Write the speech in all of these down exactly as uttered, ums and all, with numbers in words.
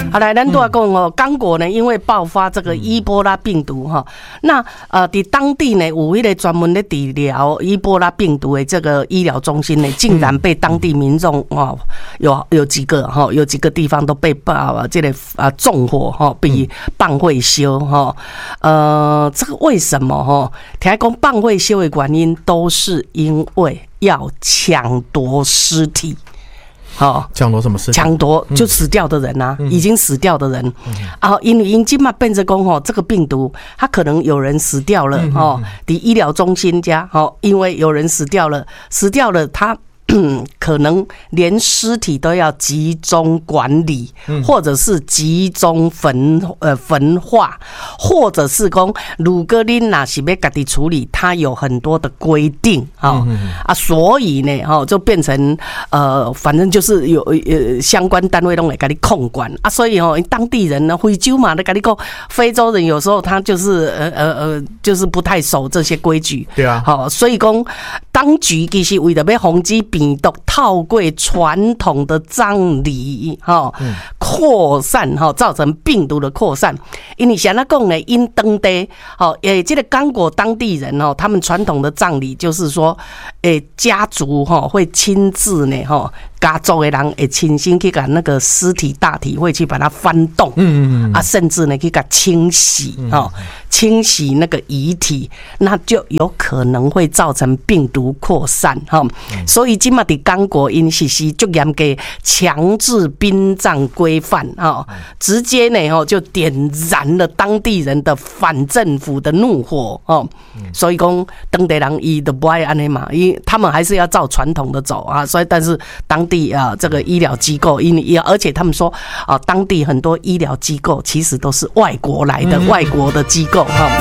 好来，咱都要讲哦，刚果呢，因为爆发这个伊波拉病毒哈，那呃，在当地呢，有一个专门的治疗伊波拉病毒的这个医疗中心呢，竟然被当地民众哦，有有几个哈，有几个地方都被爆这个啊纵火哈，被放火烧哈，呃，这个为什么哈？听讲放火烧的原因都是因为要抢夺尸体。哦， 抢夺什么事？ 抢夺就死掉的人啊，嗯、已经死掉的人、嗯、啊，因为因今嘛变成讲哦，这个病毒它可能有人死掉了、嗯、哦，在医疗中心家哦，因为有人死掉了，死掉了他。可能连尸体都要集中管理，或者是集中焚呃焚化，或者是讲如果你若是要自己处理，它有很多的规定啊、哦、啊，所以呢哈、哦、就变成呃反正就是有呃相关单位都来给你控管啊，所以哦当地人呢非洲嘛，跟你讲非洲人有时候他就是呃呃呃就是不太守这些规矩， 对啊， 好、哦，所以讲当局其实为了要防止病毒透过传统的葬礼哈扩散哈，造成病毒的扩散。因为像那讲呢，因当地哦，诶，这个刚果当地人哦，他们传统的葬礼就是说，诶，家族哈会亲自呢哈。家族的人会亲身去把那个尸体大体会去把它翻动，嗯嗯啊，甚至呢去给它清洗哦，清洗那个遗体，那就有可能会造成病毒扩散哈。所以今嘛在刚果因实施就严格强制殡葬规范哈，直接呢哈就点燃了当地人的反政府的怒火哦。所以讲当地人伊都不爱安尼嘛，因他们还是要照传统的走啊，所以但是当地啊，这个医疗机构，因为而且他们说啊，当地很多医疗机构其实都是外国来的，嗯、外国的机构哈。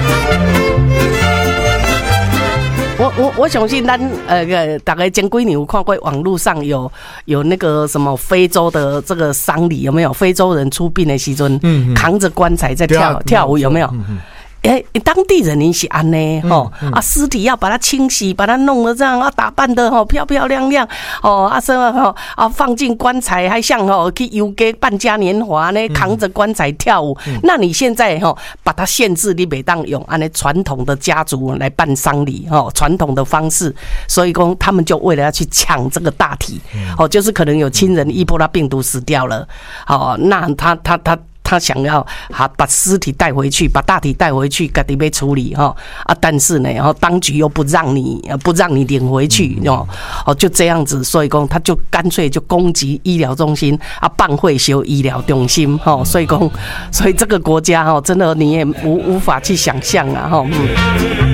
我我我相信咱呃大概前几年有看过网络上有有那个什么非洲的这个丧礼有没有？非洲人出殡的时阵，嗯、扛着棺材在跳、啊、跳舞有没有？嗯哎、欸，当地人你是安呢吼啊，尸体要把它清洗，把它弄得这样啊，打扮的吼漂漂亮亮哦，啊什么吼啊，放进棺材，还像吼去游街办嘉年华呢，扛着棺材跳舞。嗯、那你现在吼把它限制，你袂当用安尼传统的家族来办丧礼吼，传统的方式，所以讲他们就为了要去抢这个大体，哦，就是可能有亲人伊波拉病毒死掉了，哦，那他他他。他想要把尸体带回去，把大体带回去，自己被处理哈啊！但是呢，然后当局又不让你不让你领回去哦哦，就这样子，所以讲他就干脆就攻击医疗中心啊，办会修医疗中心哈，所以讲，所以这个国家哈，真的你也无无法去想象啊哈。嗯